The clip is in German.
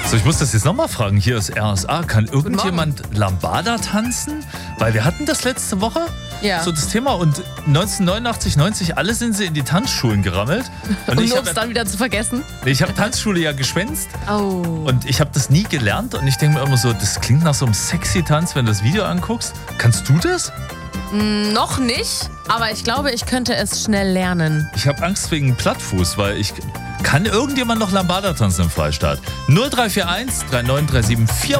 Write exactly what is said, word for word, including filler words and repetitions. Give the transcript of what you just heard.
So, ich muss das jetzt nochmal fragen. Hier ist R S A. Kann irgendjemand Lambada tanzen? Weil wir hatten das letzte Woche. Ja. So das Thema. Und neunzehnhundertneunundachtzig, neunzig, alle sind sie in die Tanzschulen gerammelt. Und, und ich um es hab, dann wieder zu vergessen? Ich habe Tanzschule ja geschwänzt. Oh. Und ich habe das nie gelernt. Und ich denke mir immer so, das klingt nach so einem sexy Tanz, wenn du das Video anguckst. Kannst du das? Mm, noch nicht, aber ich glaube, ich könnte es schnell lernen. Ich habe Angst wegen Plattfuß, weil ich... Kann irgendjemand noch Lambada tanzen im Freistaat? null drei vier eins drei neun drei sieben vier